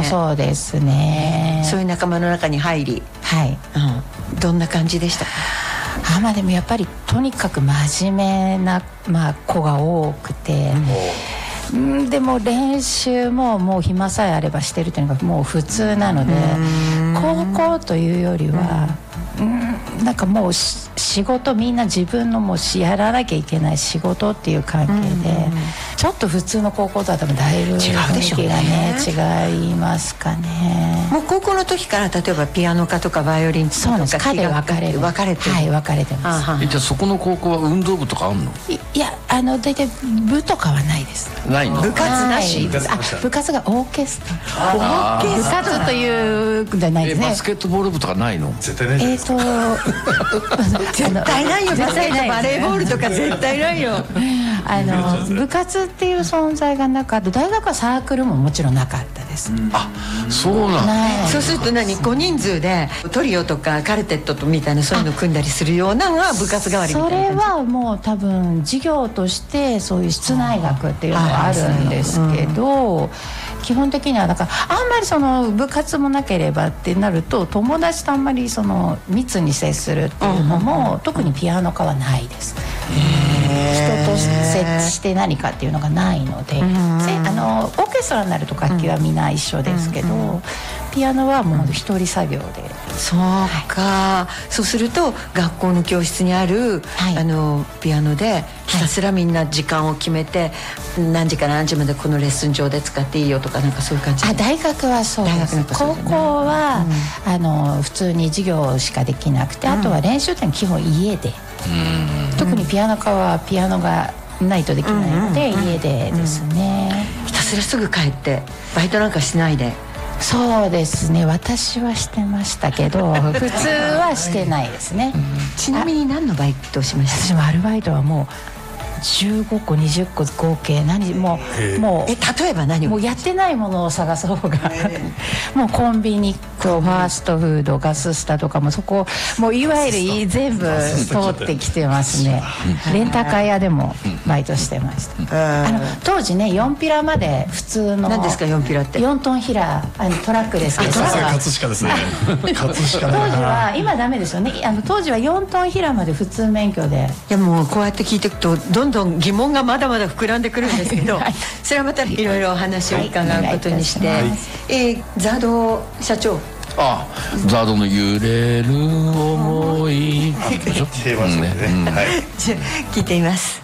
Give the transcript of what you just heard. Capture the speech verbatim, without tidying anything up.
もそうですね。 そういう仲間の中に入り、 はい、 うん、どんな感じでしたか？ あ、まあ、でもやっぱりとにかく真面目な、まあ、子が多くて、うん、でも練習ももう暇さえあればしてるというのがもう普通なので、高校というよりは、うん、なんかもう仕事、みんな自分のもうやらなきゃいけない仕事っていう関係で、ちょっと普通の高校とは多分だいぶ雰囲気がね違いますかね。 もう高校の時から例えばピアノ科とかバイオリンとか、 そうです。科で分かれる。 分かれてる。 はい、分かれてます。 え、じゃあそこの高校は運動部とかあんの？ い, いや、あの大体部とかはないです。 ないの？ 部活なし。 あ、部活がオーケストラ。部活というじゃないですね。 え、バスケットボール部とかないの？ 絶対ないじゃないですか。 えーと絶対ないよ。絶対ない。バレーボールとか絶対ないよ。 あの部活っていう存在がなかった。大学はサークルももちろんなかったです。うん、 あ、そうなんだ。 そうすると何、小人数でトリオとかカルテットとみたいなそういうの組んだりするようなのが部活代わりみたいな感じ。 それはもう多分授業としてそういう室内学っていうのがあるんですけど、基本的にはだからあんまりその部活もなければってなると友達とあんまりその密に接するっていうのも、特にピアノ科はないです。人と接して何かっていうのがないので、あのオーケストラになると楽器はみんな一緒ですけど、ピアノはもう一人作業で。 そうか、はい、そうすると学校の教室にある、はい、あのピアノでひたすらみんな時間を決めて、はい、何時から何時までこのレッスン上で使っていいよとか、なんかそういう感じ。 あ、大学はそうです。高校は、うん、あの普通に授業しかできなくて、うん、あとは練習って基本家で、うん、特にピアノ科はピアノがないとできないので、うん、家でですね、 うん、ひたすらすぐ帰ってバイトなんかしないで。 そうですね、私はしてましたけど普通はしてないですね。 ちなみに何のバイトをしました？ 私もアルバイトはもうじゅうごこにじゅっこ合計何もうもうえ例えば何をもうやってないものを探す方がもうコンビニとファーストフード、ガススタとかもそこもういわゆる全部通ってきてますね。レンタカー屋でもバイトしてました。あの当時ねよんピラまで普通の何ですかよんピラって？ よんトンヒラあのトラックですけど、 さすが葛飾ですね。葛飾当時は今ダメですよね。あの当時はよんトンヒラまで普通免許で。 いやもうこうやって聞いていくとどんどん疑問がまだまだ膨らんでくるんですけど、はい、それはまたいろいろお話を伺うことにして、はい、えー、ザード社長、 あ、ザードの揺れる思い定番ですね。はい、 聞いています。